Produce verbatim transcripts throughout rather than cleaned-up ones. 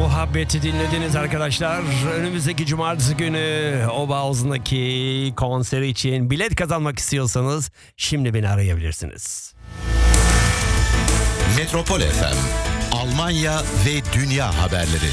Muhabbeti dinlediniz arkadaşlar. Önümüzdeki cumartesi günü Oberhausen'daki konseri için bilet kazanmak istiyorsanız şimdi beni arayabilirsiniz. Metropol F M, Almanya ve dünya haberleri.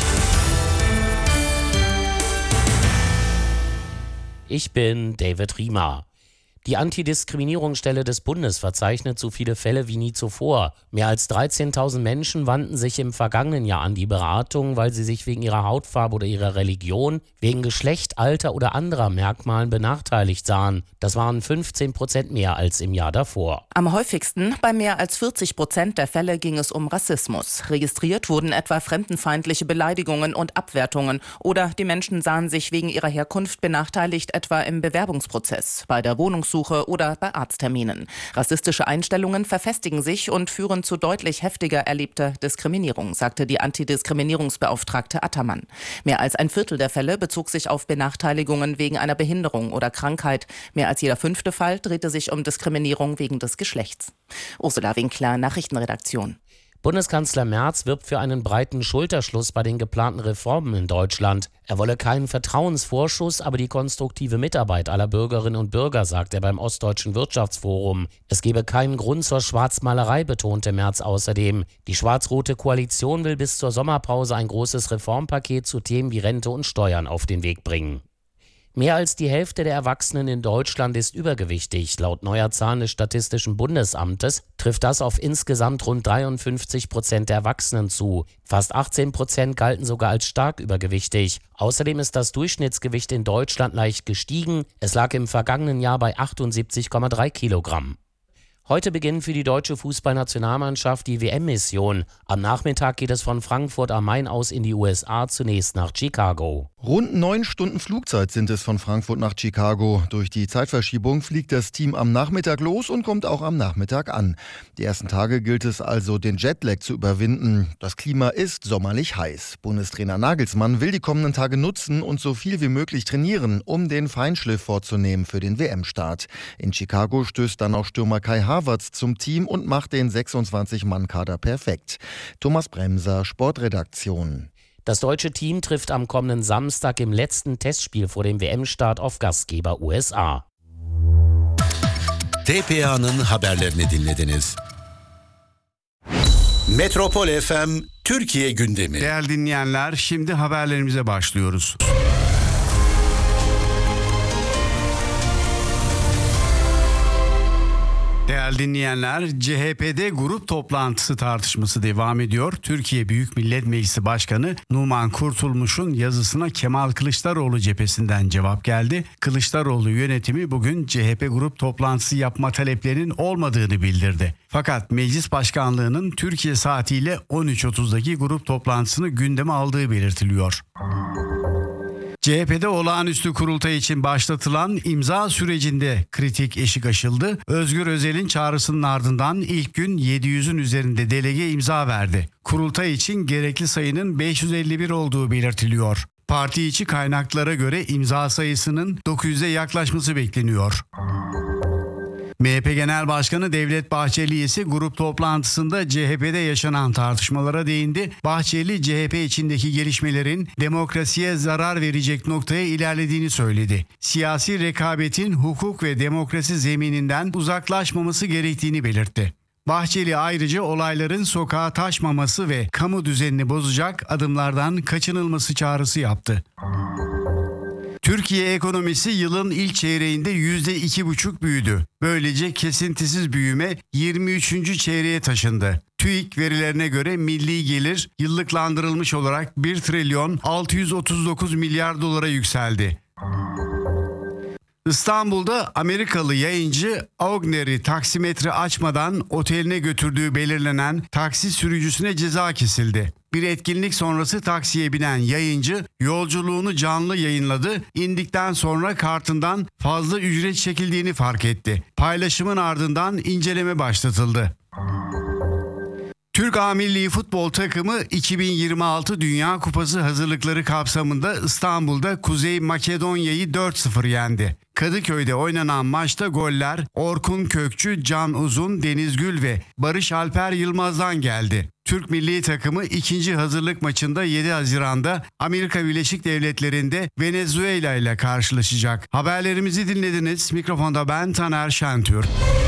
Ich bin David Riemer. Die Antidiskriminierungsstelle des Bundes verzeichnet so viele Fälle wie nie zuvor. Mehr als dreizehntausend Menschen wandten sich im vergangenen Jahr an die Beratung, weil sie sich wegen ihrer Hautfarbe oder ihrer Religion, wegen Geschlecht, Alter oder anderer Merkmalen benachteiligt sahen. Das waren fünfzehn Prozent mehr als im Jahr davor. Am häufigsten, bei mehr als vierzig Prozent der Fälle, ging es um Rassismus. Registriert wurden etwa fremdenfeindliche Beleidigungen und Abwertungen oder die Menschen sahen sich wegen ihrer Herkunft benachteiligt, etwa im Bewerbungsprozess, bei der Wohnungssuche oder bei Arztterminen. Rassistische Einstellungen verfestigen sich und führen zu deutlich heftiger erlebter Diskriminierung, sagte die Antidiskriminierungsbeauftragte Attermann. Mehr als ein Viertel der Fälle bezog sich auf Benachteiligungen wegen einer Behinderung oder Krankheit. Mehr als jeder fünfte Fall drehte sich um Diskriminierung wegen des Geschlechts. Ursula Winkler, Nachrichtenredaktion. Bundeskanzler Merz wirbt für einen breiten Schulterschluss bei den geplanten Reformen in Deutschland. Er wolle keinen Vertrauensvorschuss, aber die konstruktive Mitarbeit aller Bürgerinnen und Bürger, sagt er beim Ostdeutschen Wirtschaftsforum. Es gebe keinen Grund zur Schwarzmalerei, betonte Merz außerdem. Die schwarz-rote Koalition will bis zur Sommerpause ein großes Reformpaket zu Themen wie Rente und Steuern auf den Weg bringen. Mehr als die Hälfte der Erwachsenen in Deutschland ist übergewichtig. Laut neuer Zahlen des Statistischen Bundesamtes trifft das auf insgesamt rund dreiundfünfzig Prozent der Erwachsenen zu. Fast achtzehn Prozent galten sogar als stark übergewichtig. Außerdem ist das Durchschnittsgewicht in Deutschland leicht gestiegen. Es lag im vergangenen Jahr bei achtundsiebzig Komma drei Kilogramm. Heute beginnt für die deutsche Fußballnationalmannschaft die W M-Mission. Am Nachmittag geht es von Frankfurt am Main aus in die U S A, zunächst nach Chicago. Rund neun Stunden Flugzeit sind es von Frankfurt nach Chicago. Durch die Zeitverschiebung fliegt das Team am Nachmittag los und kommt auch am Nachmittag an. Die ersten Tage gilt es also, den Jetlag zu überwinden. Das Klima ist sommerlich heiß. Bundestrainer Nagelsmann will die kommenden Tage nutzen und so viel wie möglich trainieren, um den Feinschliff vorzunehmen für den W M-Start. In Chicago stößt dann auch Stürmer Kai Havertz zum Team und macht den sechsundzwanzig-Mann-Kader perfekt. Thomas Bremser, Sportredaktion. Das deutsche Team trifft am kommenden Samstag im letzten Testspiel vor dem W M-Start auf Gastgeber U S A. T P A'nın haberlerini dinlediniz. Metropol F M Türkiye gündemi. Değerli dinleyenler, şimdi haberlerimize başlıyoruz. Değerli dinleyenler, C H P'de grup toplantısı tartışması devam ediyor. Türkiye Büyük Millet Meclisi Başkanı Numan Kurtulmuş'un yazısına Kemal Kılıçdaroğlu cephesinden cevap geldi. Kılıçdaroğlu yönetimi bugün C H P grup toplantısı yapma taleplerinin olmadığını bildirdi. Fakat Meclis Başkanlığı'nın Türkiye saatiyle on üç otuzdaki grup toplantısını gündeme aldığı belirtiliyor. C H P'de olağanüstü kurultay için başlatılan imza sürecinde kritik eşik aşıldı. Özgür Özel'in çağrısının ardından ilk gün yedi yüzün üzerinde delege imza verdi. Kurultay için gerekli sayının beş yüz elli bir olduğu belirtiliyor. Parti içi kaynaklara göre imza sayısının dokuz yüze yaklaşması bekleniyor. M H P Genel Başkanı Devlet Bahçeli ise grup toplantısında C H P'de yaşanan tartışmalara değindi. Bahçeli, C H P içindeki gelişmelerin demokrasiye zarar verecek noktaya ilerlediğini söyledi. Siyasi rekabetin hukuk ve demokrasi zemininden uzaklaşmaması gerektiğini belirtti. Bahçeli ayrıca olayların sokağa taşmaması ve kamu düzenini bozacak adımlardan kaçınılması çağrısı yaptı. Türkiye ekonomisi yılın ilk çeyreğinde yüzde iki buçuk büyüdü. Böylece kesintisiz büyüme yirmi üçüncü çeyreğe taşındı. TÜİK verilerine göre milli gelir yıllıklandırılmış olarak bir trilyon altı yüz otuz dokuz milyar dolara yükseldi. İstanbul'da Amerikalı yayıncı Augner'i taksimetre açmadan oteline götürdüğü belirlenen taksi sürücüsüne ceza kesildi. Bir etkinlik sonrası taksiye binen yayıncı yolculuğunu canlı yayınladı. İndikten sonra kartından fazla ücret çekildiğini fark etti. Paylaşımın ardından inceleme başlatıldı. Türk A Milli Futbol takımı iki bin yirmi altı Dünya Kupası hazırlıkları kapsamında İstanbul'da Kuzey Makedonya'yı dört sıfır yendi. Kadıköy'de oynanan maçta goller Orkun Kökçü, Can Uzun, Deniz Gül ve Barış Alper Yılmaz'dan geldi. Türk milli takımı ikinci hazırlık maçında yedi Haziran'da Amerika Birleşik Devletleri'nde Venezuela ile karşılaşacak. Haberlerimizi dinlediniz. Mikrofonda ben Taner Şentürk.